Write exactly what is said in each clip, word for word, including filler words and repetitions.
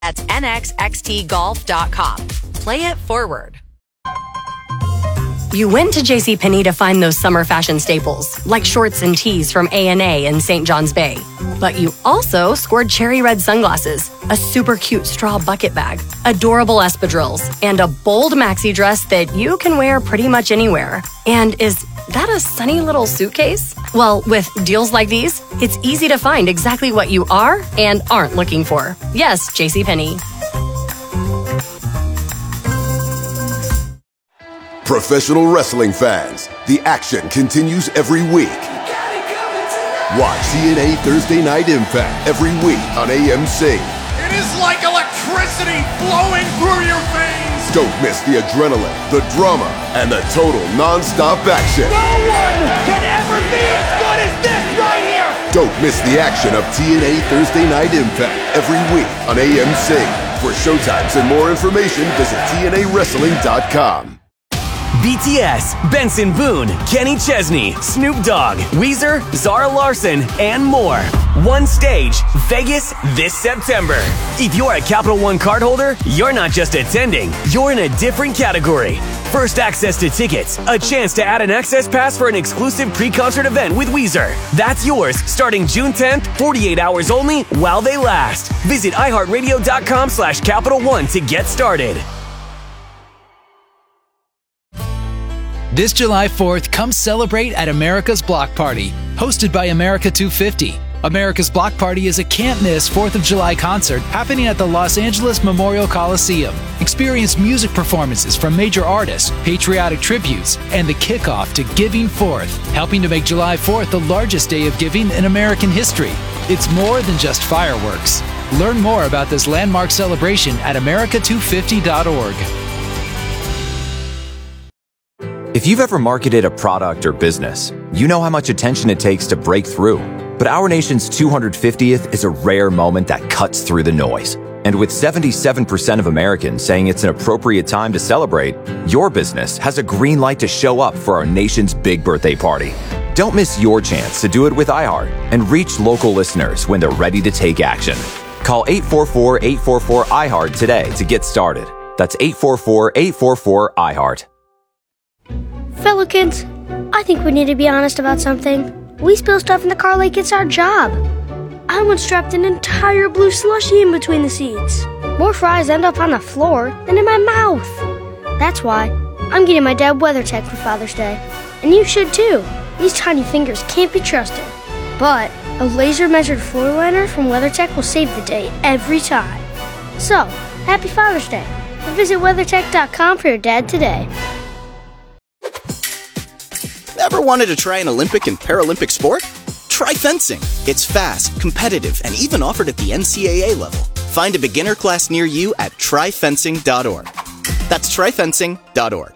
That's N X X T golf dot com. Play it forward. You went to JCPenney to find those summer fashion staples, like shorts and tees from A and A in Saint John's Bay. But you also scored cherry red sunglasses, a super cute straw bucket bag, adorable espadrilles, and a bold maxi dress that you can wear pretty much anywhere. And is that a sunny little suitcase? Well, with deals like these, it's easy to find exactly what you are and aren't looking for. Yes, JCPenney. Professional wrestling fans, the action continues every week. Watch T N A Thursday Night Impact every week on A M C. It is like electricity flowing through your veins. Don't miss the adrenaline, the drama, and the total non-stop action. No one can ever be as good as this right here. Don't miss the action of T N A Thursday Night Impact every week on A M C. For showtimes and more information, visit T N A wrestling dot com. B T S, Benson Boone, Kenny Chesney, Snoop Dogg, Weezer, Zara Larson, and more. One stage, Vegas this September. If you're a Capital One cardholder, you're not just attending, you're in a different category. First access to tickets, a chance to add an access pass for an exclusive pre-concert event with Weezer. That's yours starting June tenth, forty-eight hours only while they last. Visit iHeartRadio.com slash Capital One to get started. This July fourth, come celebrate at America's Block Party, hosted by America two fifty. America's Block Party is a can't-miss fourth of July concert happening at the Los Angeles Memorial Coliseum. Experience music performances from major artists, patriotic tributes, and the kickoff to Giving Fourth, helping to make July fourth the largest day of giving in American history. It's more than just fireworks. Learn more about this landmark celebration at America two fifty dot org. If you've ever marketed a product or business, you know how much attention it takes to break through. But our nation's two hundred fiftieth is a rare moment that cuts through the noise. And with seventy-seven percent of Americans saying it's an appropriate time to celebrate, your business has a green light to show up for our nation's big birthday party. Don't miss your chance to do it with iHeart and reach local listeners when they're ready to take action. Call eight four four, eight four four, I HEART today to get started. That's eight four four, eight four four, I HEART. Fellow kids, I think we need to be honest about something. We spill stuff in the car like it's our job. I once dropped an entire blue slushie in between the seats. More fries end up on the floor than in my mouth. That's why I'm getting my dad WeatherTech for Father's Day. And you should too. These tiny fingers can't be trusted. But a laser-measured floor liner from WeatherTech will save the day every time. So, happy Father's Day. And visit WeatherTech dot com for your dad today. Ever wanted to try an Olympic and Paralympic sport? Try fencing. It's fast, competitive, and even offered at the N C A A level. Find a beginner class near you at try fencing dot org. That's try fencing dot org.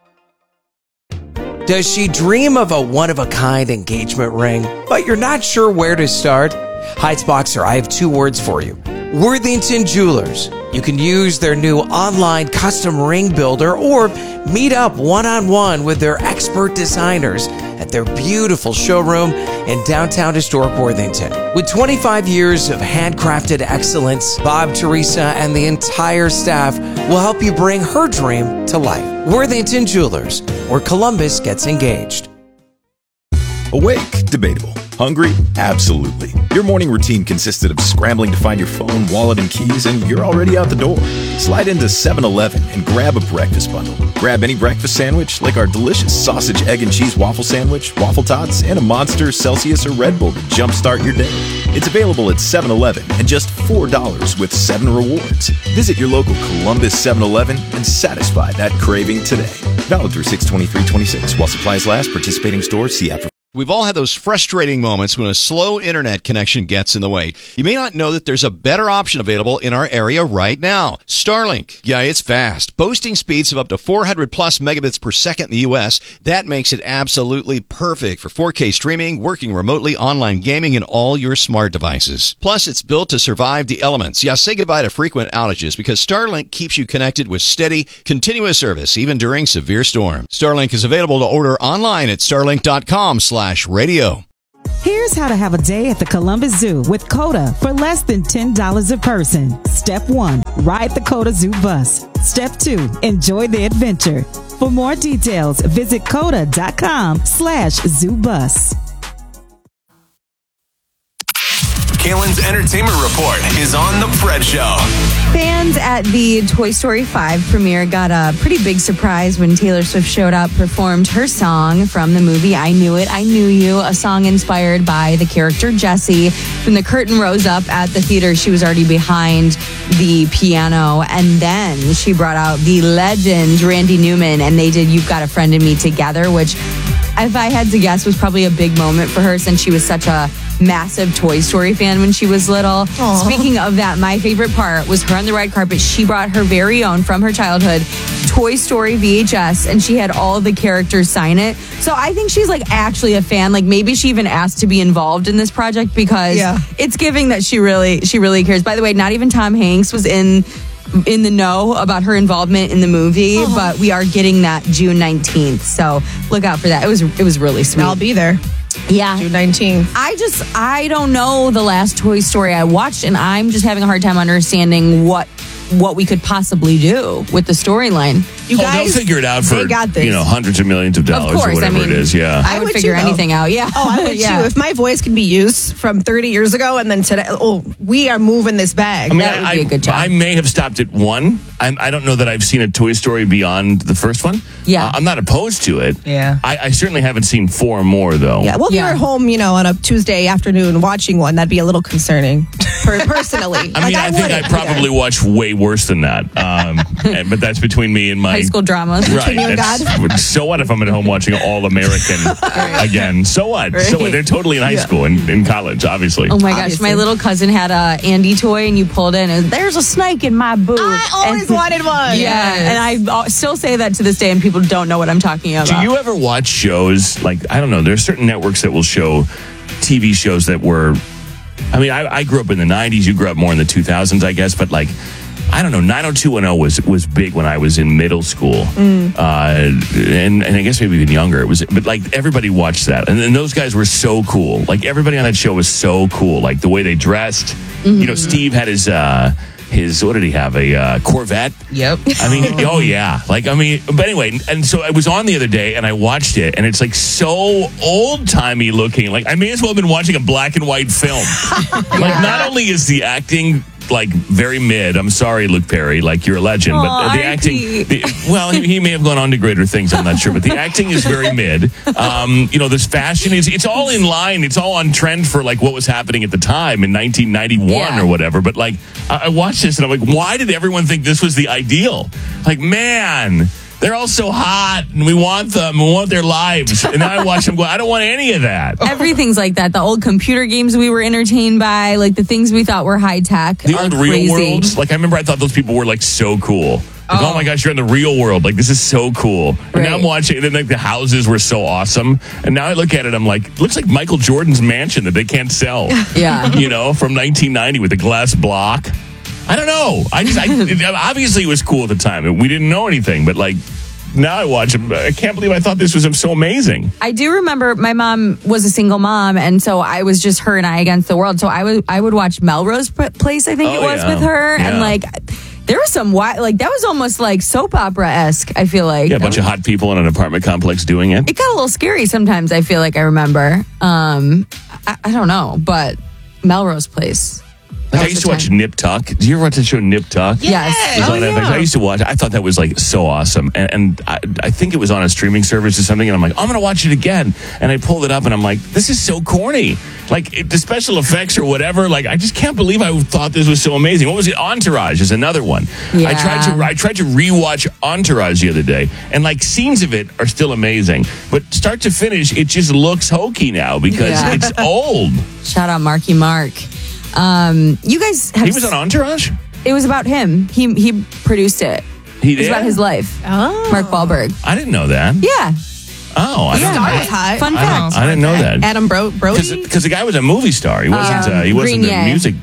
Does she dream of a one-of-a-kind engagement ring, but you're not sure where to start? Heights Boxer, I have two words for you. Worthington Jewelers. You can use their new online custom ring builder or meet up one-on-one with their expert designers at their beautiful showroom in downtown historic Worthington. With twenty-five years of handcrafted excellence, Bob, Teresa, and the entire staff will help you bring her dream to life. Worthington Jewelers, where Columbus gets engaged. Awake? Debatable. Hungry? Absolutely. Your morning routine consisted of scrambling to find your phone, wallet, and keys, and you're already out the door. Slide into seven eleven and grab a breakfast bundle. Grab any breakfast sandwich, like our delicious sausage, egg, and cheese waffle sandwich, waffle tots, and a Monster, Celsius, or Red Bull to jumpstart your day. It's available at seven eleven and just four dollars with seven rewards. Visit your local Columbus seven eleven and satisfy that craving today. Valid through six twenty-three twenty-six. While supplies last, participating stores, see app. We've all had those frustrating moments when a slow internet connection gets in the way. You may not know that there's a better option available in our area right now. Starlink. Yeah, it's fast. Boasting speeds of up to four hundred plus megabits per second in the U S. That makes it absolutely perfect for four K streaming, working remotely, online gaming, and all your smart devices. Plus, it's built to survive the elements. Yeah, say goodbye to frequent outages because Starlink keeps you connected with steady, continuous service, even during severe storms. Starlink is available to order online at starlink dot com slash radio. Here's how to have a day at the Columbus Zoo with CODA for less than ten dollars a person. Step one, ride the CODA Zoo bus. Step two, enjoy the adventure. For more details, visit coda.com slash zoo bus. Kaylin's Entertainment Report is on The Fred Show. Fans at the Toy Story five premiere got a pretty big surprise when Taylor Swift showed up, performed her song from the movie I Knew It, I Knew You, a song inspired by the character Jessie. When the curtain rose up at the theater, she was already behind the piano, and then she brought out the legend Randy Newman, and they did You've Got a Friend in Me together, which, if I had to guess, was probably a big moment for her since she was such a massive Toy Story fan when she was little. Aww. Speaking of that, my favorite part was her on the red carpet. She brought her very own, from her childhood, Toy Story V H S, and she had all the characters sign it. So I think she's like actually a fan. Like maybe she even asked to be involved in this project because yeah. it's giving that she really, she really cares. By the way, not even Tom Hanks was in in the know about her involvement in the movie, uh-huh. but we are getting that June nineteenth. So look out for that. It was it was really sweet. I'll be there. Yeah. June nineteenth. I just, I don't know the last Toy Story I watched, and I'm just having a hard time understanding what what we could possibly do with the storyline. You guys, oh, they'll figure it out for, they got this. you know, hundreds of millions of dollars of course, or whatever I mean, it is. Yeah. I would, I would figure too, anything out. Yeah. Oh, I would yeah. too. If my voice can be used from thirty years ago and then today, oh, we are moving this bag. I mean, that would I, be a good job. I may have stopped at one. I'm, I don't know that I've seen a Toy Story beyond the first one. Yeah. Uh, I'm not opposed to it. Yeah. I, I certainly haven't seen four more, though. Yeah. Well, if Yeah. you were home, you know, on a Tuesday afternoon watching one, that'd be a little concerning per- personally. I mean, like, I, I think I probably watched way worse than that. Um, and- but that's between me and my high school dramas. Right. Between you and that's- God. So what if I'm at home watching All American again? So what? Right. So what? They're totally in high Yeah. school and in college, obviously. Oh my gosh, Obviously. my little cousin had a Andy toy, and you pulled it, and there's a snake in my boot. I always And- wanted one. Yeah, and I uh, still say that to this day, and people don't know what I'm talking about. Do you ever watch shows like, I don't know, there's certain networks that will show T V shows that were, I mean, I, I grew up in the nineties, you grew up more in the two thousands, I guess, but like, I don't know, nine oh two one oh was was big when I was in middle school. Mm. Uh, and, and I guess maybe even younger. It was, but like everybody watched that. And then those guys were so cool. Like everybody on that show was so cool. Like the way they dressed. Mm-hmm. You know, Steve had his, uh, his, what did he have? A uh, Corvette? Yep. I mean, oh yeah. Like, I mean, but anyway, and so I was on the other day and I watched it and it's like so old timey looking. Like I may as well have been watching a black and white film. Like not only is the acting like very mid. I'm sorry, Luke Perry. Like you're a legend, Aw, but the R I P acting. The, well, he, he may have gone on to greater things. I'm not sure, but the acting is very mid. Um, you know, this fashion is. It's all in line. It's all on trend for like what was happening at the time in nineteen ninety-one Yeah. or whatever. But like, I, I watched this and I'm like, why did everyone think this was the ideal? Like, man. They're all so hot, and we want them. We want their lives. And now I watch them go, I don't want any of that. Everything's like that. The old computer games we were entertained by, like the things we thought were high tech. The are old real crazy. worlds. Like, I remember I thought those people were, like, so cool. Like, oh. oh, my gosh, you're in the real world. Like, this is so cool. And Right. now I'm watching, and then, like, the houses were so awesome. And now I look at it, I'm like, it looks like Michael Jordan's mansion that they can't sell. Yeah. You know, from nineteen ninety with the glass block. I don't know. I just, I, it, obviously it was cool at the time. We didn't know anything, but, like, now I watch it. I can't believe I thought this was so amazing. I do remember my mom was a single mom, and so I was just her and I against the world. So I would I would watch Melrose Place, I think Oh, it was, yeah. with her, Yeah. and like there was some wi- like that was almost like soap opera esque. I feel like Yeah, a bunch of hot people in an apartment complex doing it. it got a little scary sometimes. I feel like I remember. Um, I, I don't know, but Melrose Place. Like I used to watch Nip Tuck. Do you ever watch the show Nip Tuck? Yes. It was Oh, on F X. yeah. I used to watch. I thought that was like so awesome, and, and I, I think it was on a streaming service or something. And I'm like, I'm gonna watch it again. And I pulled it up, and I'm like, this is so corny. Like it, the special effects or whatever. Like I just can't believe I thought this was so amazing. What was it? Entourage is another one. Yeah. I tried to. I tried to rewatch Entourage the other day, and like scenes of it are still amazing, but start to finish, it just looks hokey now because Yeah. it's old. Shout out Marky Mark. Um, you guys have He was on Entourage. It was about him. He he produced it. He It was did? about his life. Oh. Mark Wahlberg. I didn't know that. Yeah. Oh, I Yeah. don't Star know. was hot. Fun I fact. don't, I didn't know that. Adam Bro- Brody. Because the guy was a movie star. He wasn't. Um, uh, he wasn't Grenier. a music.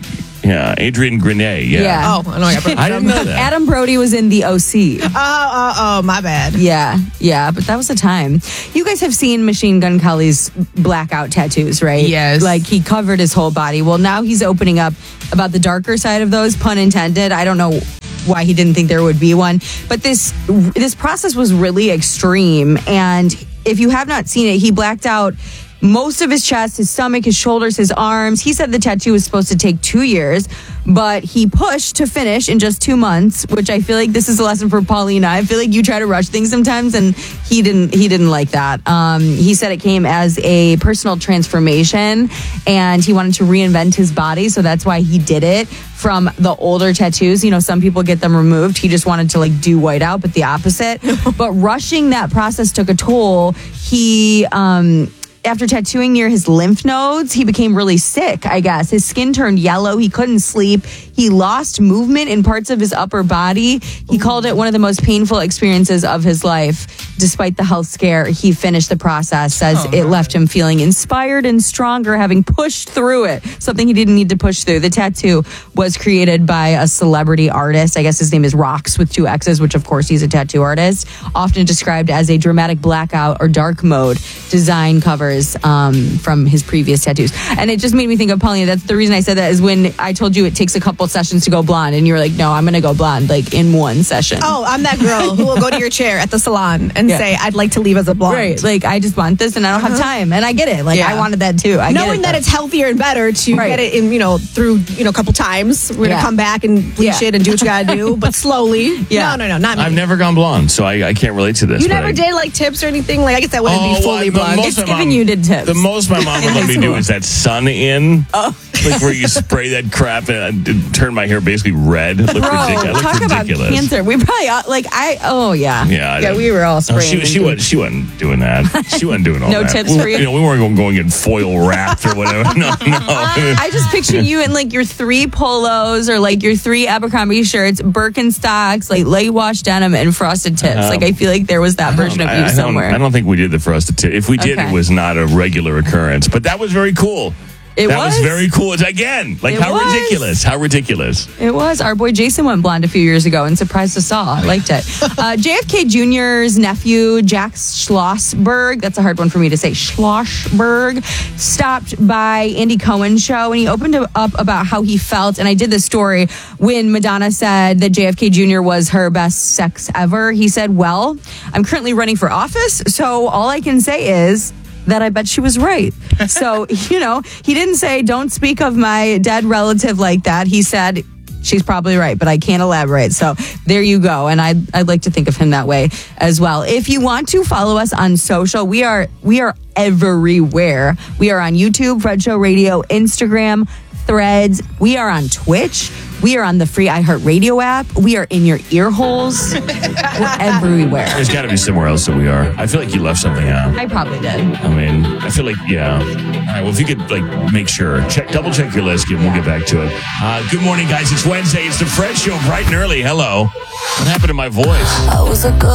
Yeah, Adrian Grenier. Yeah. Yeah. Oh, I know. I, got I didn't know that. Adam Brody was in the O C. Oh, oh, oh, my bad. Yeah, yeah, but that was a time. You guys have seen Machine Gun Kelly's blackout tattoos, right? Yes. Like he covered his whole body. Well, now he's opening up about the darker side of those, pun intended. I don't know why he didn't think there would be one, but this this process was really extreme. And if you have not seen it, he blacked out most of his chest, his stomach, his shoulders, his arms. He said the tattoo was supposed to take two years, but he pushed to finish in just two months, which I feel like this is a lesson for Paulina. I feel like you try to rush things sometimes, and he didn't he didn't like that. Um, he said it came as a personal transformation, and he wanted to reinvent his body, so that's why he did it. From the older tattoos, you know, some people get them removed. He just wanted to like do white out, but the opposite. But rushing that process took a toll. He... um After tattooing near his lymph nodes, he became really sick, I guess. His skin turned yellow. He couldn't sleep. He lost movement in parts of his upper body. He called it one of the most painful experiences of his life. Despite the health scare, he finished the process, says Oh, it man. left him feeling inspired and stronger, having pushed through it, something he didn't need to push through. The tattoo was created by a celebrity artist. I guess his name is Rox with two X's, which of course he's a tattoo artist, often described as a dramatic blackout or dark mode design covers um, from his previous tattoos. And it just made me think of Paulina. That's the reason I said that, is when I told you it takes a couple sessions to go blonde, and you were like, no, I'm going to go blonde like in one session. Oh, I'm that girl who will go to your chair at the salon and Yeah. say, I'd like to leave as a blonde. Right. Like, I just want this and I don't have time. And I get it. Like, Yeah. I wanted that too. I Knowing get it, that though. it's healthier and better to Right. get it in, you know, through, you know, a couple times. We're going to Yeah. come back and bleach Yeah. it and do what you got to do, but slowly. Yeah. No, no, no, not me. I've never gone blonde, so I, I can't relate to this. You but never I, did like tips or anything? Like, I guess that wouldn't Oh, be fully I- the blonde. most It's my given mom- you did tips. The most my mom would In let me high do school. is that sun in. Oh. Like where you spray that crap and uh, turn my hair basically red. It looked Bro, ridiculous. It looked talk about ridiculous. cancer. We probably, all- like, I, oh, yeah. Yeah, I Yeah, don't- we were all No, spraying. she, she, and- wasn't, she wasn't doing that. She wasn't doing all No that. tips we, for you? You know, we weren't going, going in foil wrapped or whatever. No, no. I just picture you in like your three polos or like your three Abercrombie shirts, Birkenstocks, like light wash denim, and frosted tips. Um, like I feel like there was that version of I, you I don't- somewhere. I don't think we did the frosted tip. If we did, Okay. it was not a regular occurrence. But that was very cool. It that was? was? very cool. It's, again, like It how was. ridiculous. How ridiculous. It was. Our boy Jason went blonde a few years ago and surprised us all. I liked it. Uh, J F K Junior's nephew, Jack Schlossberg, that's a hard one for me to say, Schlossberg, stopped by Andy Cohen's show, and he opened up about how he felt. And I did this story when Madonna said that J F K Junior was her best sex ever. He said, well, I'm currently running for office, so all I can say is that I bet she was right. So, you know, he didn't say, don't speak of my dead relative like that. He said, she's probably right, but I can't elaborate. So there you go. And I'd, I'd like to think of him that way as well. If you want to follow us on social, we are we are everywhere. We are on YouTube, Fred Show Radio, Instagram, Threads. We are on Twitch. We are on the free iHeartRadio app. We are in your ear holes. We're everywhere. There's got to be somewhere else that we are. I feel like you left something out. I probably did. I mean, I feel like, yeah. All right, well, if you could, like, make sure, check, double check your list, and we'll get back to it. Uh, good morning, guys. It's Wednesday. It's the Fred Show, bright and early. Hello. What happened to my voice? I was a girl.